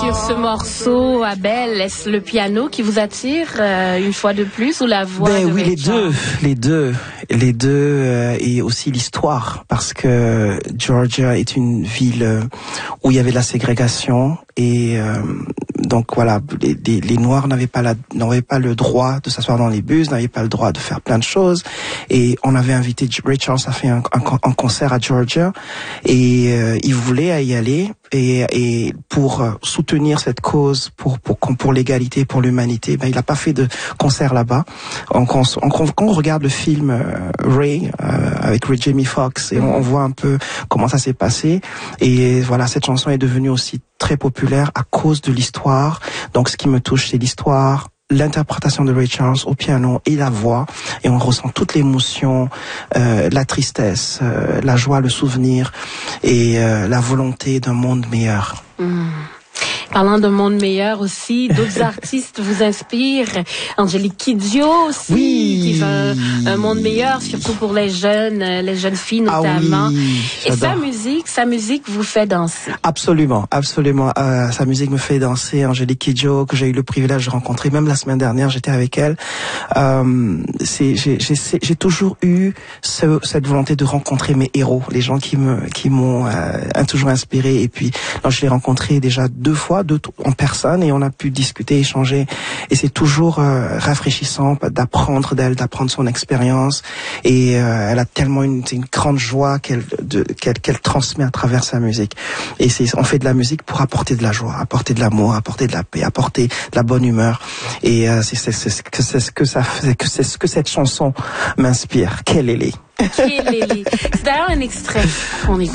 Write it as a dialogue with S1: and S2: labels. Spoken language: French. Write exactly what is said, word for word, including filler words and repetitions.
S1: Sur ce morceau, Abel, est-ce le piano qui vous attire euh, une fois de plus ou la voix
S2: ben
S1: de
S2: oui,
S1: Ray
S2: les deux, les deux, les deux, euh, et aussi l'histoire, parce que Georgia est une ville euh, où il y avait de la ségrégation et euh, donc voilà, les, les, les Noirs n'avaient pas la, n'avaient pas le droit de s'asseoir dans les bus, n'avaient pas le droit de faire plein de choses. Et on avait invité Ray Charles à faire un, un, un concert à Georgia et euh, il voulait y aller. Et, et pour soutenir cette cause, pour pour pour l'égalité, pour l'humanité, ben il a pas fait de concert là-bas. On, on, on, quand on regarde le film euh, Ray euh, avec Ray Jamie Foxx, et on, on voit un peu comment ça s'est passé. Et voilà, cette chanson est devenue aussi très populaire à cause de l'histoire. Donc ce qui me touche, c'est l'histoire, l'interprétation de Ray Charles au piano et la voix, et on ressent toute l'émotion, euh, la tristesse, euh, la joie, le souvenir et euh, la volonté d'un monde meilleur.
S1: Mmh. Parlant d'un monde meilleur aussi, d'autres artistes vous inspirent. Angélique Kidjo aussi,
S2: oui.
S1: qui veut un, un monde meilleur, surtout pour les jeunes, les jeunes filles notamment.
S2: Ah oui,
S1: et sa musique, sa musique vous fait danser.
S2: Absolument, absolument. Euh, sa musique me fait danser. Angélique Kidjo, que j'ai eu le privilège de rencontrer, même la semaine dernière, j'étais avec elle. Euh, c'est, j'ai, j'ai, j'ai toujours eu ce, cette volonté de rencontrer mes héros, les gens qui me, qui m'ont euh, toujours inspiré. Et puis, là, je l'ai rencontré déjà deux fois. De, en personne, et on a pu discuter, échanger, et c'est toujours euh, rafraîchissant d'apprendre d'elle, d'apprendre son expérience, et euh, elle a tellement une, une grande joie qu'elle, de, qu'elle, qu'elle transmet à travers sa musique. Et c'est, on fait de la musique pour apporter de la joie, apporter de l'amour, apporter de la paix, apporter de la bonne humeur, et euh, c'est, c'est, c'est, c'est, c'est ce que ça, c'est, c'est ce que cette chanson m'inspire. Quelle elle est.
S1: Quelle est. C'est d'ailleurs un extrait qu'on écoute.